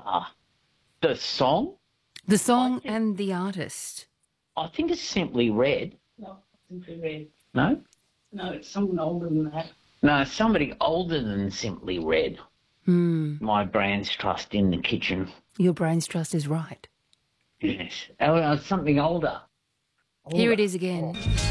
The song? The song and the artist. I think it's Simply Red. No, Simply Red. No? No, it's someone older than that. No, somebody older than Simply Red. My brain's trust in the kitchen. Your brain's trust is right. Yes. Something older. Here it is again.